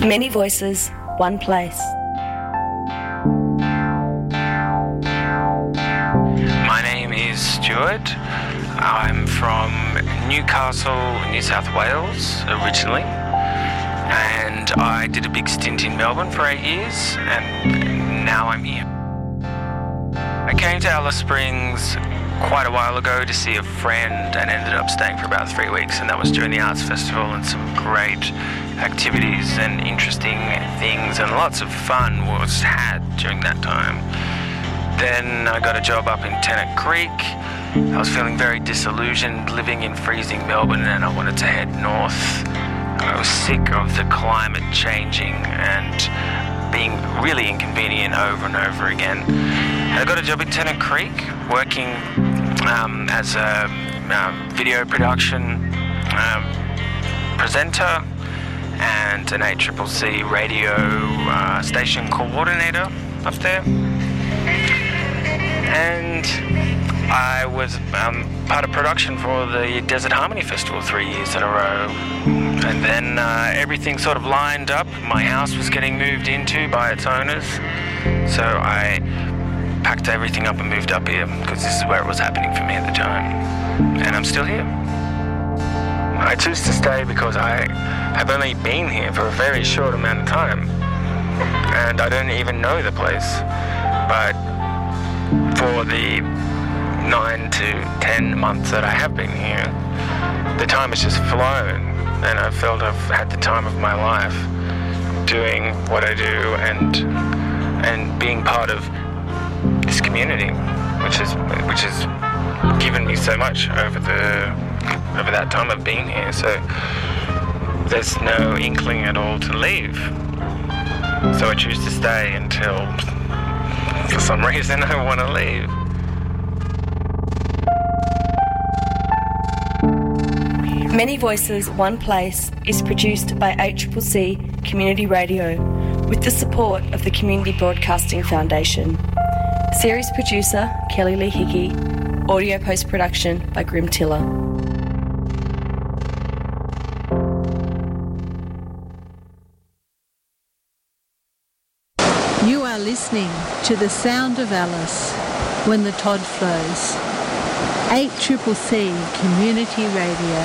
Many voices, one place. My name is Stuart. I'm from Newcastle, New South Wales originally, and I did a big stint in Melbourne for 8 years, and now I'm here. I came to Alice Springs quite a while ago to see a friend and ended up staying for about 3 weeks, and that was during the Arts Festival, and some great activities and interesting things and lots of fun was had during that time. Then I got a job up in Tennant Creek. I was feeling very disillusioned living in freezing Melbourne, and I wanted to head north. I was sick of the climate changing and being really inconvenient over and over again. I got a job in Tennant Creek working as a video production presenter and an ACCC radio station coordinator up there. And I was part of production for the Desert Harmony Festival 3 years in a row. And then everything sort of lined up. My house was getting moved into by its owners. So I packed everything up and moved up here because this is where it was happening for me at the time. And I'm still here. I choose to stay because I have only been here for a very short amount of time. And I don't even know the place. But for the 9 to 10 months that I have been here, the time has just flown, and I felt I've had the time of my life doing what I do and being part of this community, which has given me so much over that time of being here. So there's no inkling at all to leave. So I choose to stay until, for some reason, I want to leave. Many Voices, One Place is produced by ACCC Community Radio with the support of the Community Broadcasting Foundation. Series producer Kelly Lee Hickey. Audio post-production by Grim Tiller. You are listening to the sound of Alice when the Todd flows. ACCC Community Radio.